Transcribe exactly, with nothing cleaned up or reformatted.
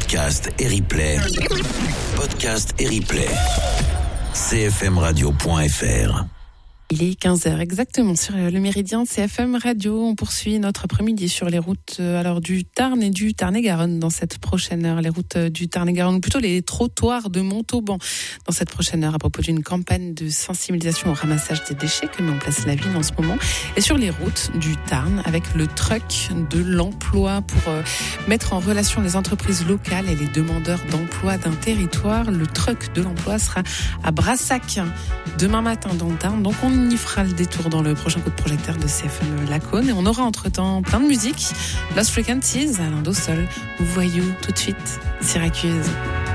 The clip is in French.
podcast et replay. Podcast et replay. c f m radio point f r. Il est quinze heures exactement sur le Méridien C F M Radio. On poursuit notre après-midi sur les routes alors du Tarn et du Tarn-et-Garonne dans cette prochaine heure. Les routes du Tarn-et-Garonne, plutôt les trottoirs de Montauban dans cette prochaine heure à propos d'une campagne de sensibilisation au ramassage des déchets que met en place la ville en ce moment. Et sur les routes du Tarn avec le truck de l'emploi pour euh, mettre en relation les entreprises locales et les demandeurs d'emploi d'un territoire. Le truck de l'emploi sera à Brassac demain matin dans le Tarn. Donc on y fera le détour dans le prochain coup de projecteur de C F M Lacaune et on aura entre-temps plein de musique. Lost Frequencies, Alain Dossol, Voyou, tout de suite, Syracuse.